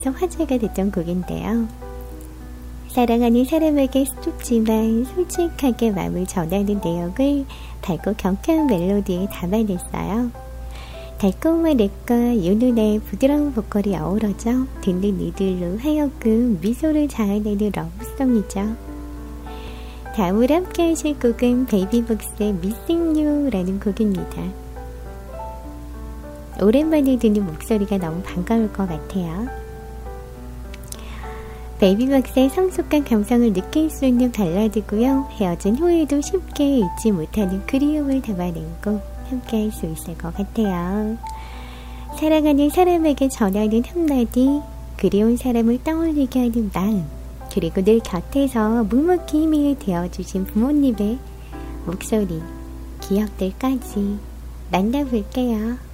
화제가 됐던 곡인데요. 사랑하는 사람에게 수줍지만 솔직하게 마음을 전하는 내용을 밝고 경쾌한 멜로디에 담아냈어요. 달콤한 랩과 윤은의 부드러운 보컬이 어우러져 듣는 이들로 하여금 미소를 자아내는 러브송이죠. 다음으로 함께 하실 곡은 베이비복스의 Missing You라는 곡입니다. 오랜만에 듣는 목소리가 너무 반가울 것 같아요. 베이비복스의 성숙한 감성을 느낄 수 있는 발라드고요. 헤어진 후에도 쉽게 잊지 못하는 그리움을 담아낸 곡 함께 할 수 있을 것 같아요. 사랑하는 사람에게 전하는 한마디, 그리운 사람을 떠올리게 하는 마음, 그리고 늘 곁에서 묵묵히 힘이 되어주신 부모님의 목소리, 기억들까지 만나볼게요.